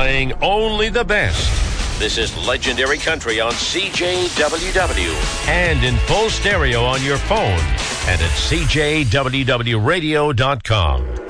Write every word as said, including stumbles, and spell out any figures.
playing only the best. This is Legendary Country on C J W W and in full stereo on your phone and at C J W W radio dot com.